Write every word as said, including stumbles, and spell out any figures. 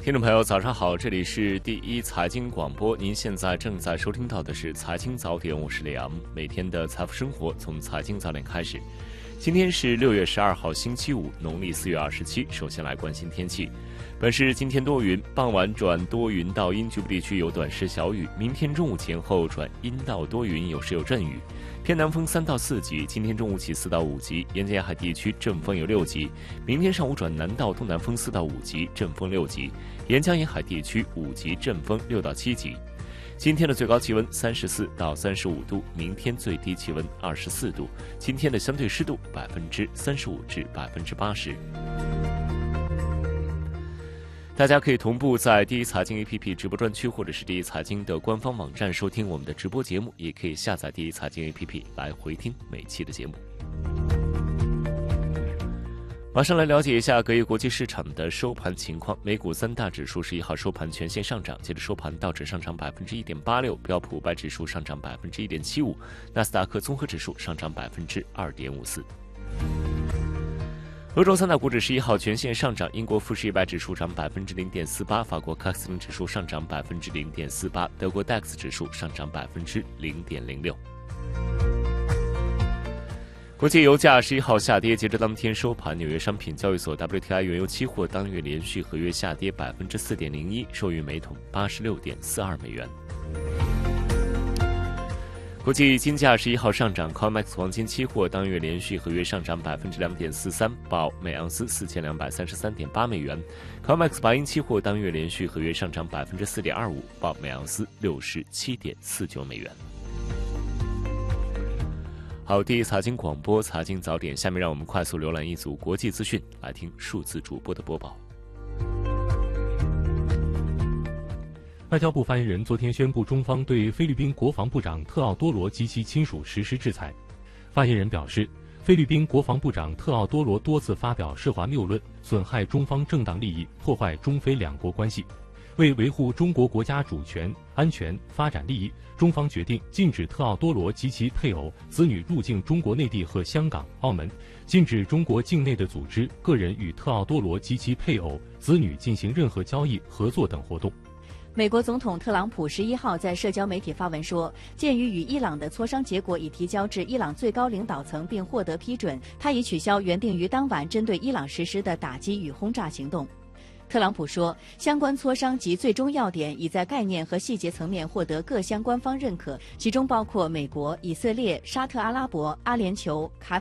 听众朋友，早上好，这里是第一财经广播，您现在正在收听到的是财经早点，我是李阳。每天的财富生活从财经早点开始。今天是六月十二号，星期五，农历四月二十七。首先来关心天气。本市今天多云，傍晚转多云到阴，局部地区有短时小雨。明天中午前后转阴到多云，有时有阵雨。偏南风三到四级，今天中午起四到五级，沿岸沿海地区阵风有六级。明天上午转南到东南风四到五级，阵风六级，沿江沿海地区五级阵风六到七级。今天的最高气温三十四到三十五度，明天最低气温二十四度。今天的相对湿度百分之三十五至百分之八十。大家可以同步在第一财经 A P P 直播专区或者是第一财经的官方网站收听我们的直播节目，也可以下载第一财经 A P P 来回听每期的节目。马上来了解一下隔夜国际市场的收盘情况。美股三大指数十一号收盘全线上涨，接着收盘，道指上涨百分之一点八六，标普五百指数上涨百分之一点七五，纳斯达克综合指数上涨百分之二点五四。欧洲三大股指十一号全线上涨，英国富时一百指数涨百分之零点四八，法国 C A C 指数上涨百分之零点四八，德国 D A X 指数上涨百分之零点零六。国际油价十一号下跌，截至当天收盘，纽约商品交易所 W T I 原油期货当月连续合约下跌百分之四点零一，收于每桶八十六点四二美元。国际金价十一号上涨 ，C O M E X 黄金期货当月连续合约上涨百分之两点四三，报每盎司四千两百三十三点八美元。C O M E X 白银期货当月连续合约上涨百分之四点二五，报每盎司六十七点四九美元。好，第一财经广播财经早点，下面让我们快速浏览一组国际资讯，来听数字主播的播报。 外交部发言人昨天宣布，中方对菲律宾国防部长特奥多罗及其亲属实施制裁。发言人表示，菲律宾国防部长特奥多罗多次发表涉华谬论，损害中方正当利益，破坏中菲两国关系。为维护中国国家主权、安全、发展利益，中方决定禁止特奥多罗及其配偶、子女入境中国内地和香港、澳门，禁止中国境内的组织、个人与特奥多罗及其配偶、子女进行任何交易、合作等活动。 美国总统特朗普十一号在社交媒体发文说，鉴于与伊朗的磋商结果已提交至伊朗最高领导层并获得批准，他已取消原定于当晚针对伊朗实施的打击与轰炸行动。特朗普说，相关磋商及最终要点已在概念和细节层面获得各相关方认可，其中包括美国、以色列、沙特阿拉伯、阿联酋、卡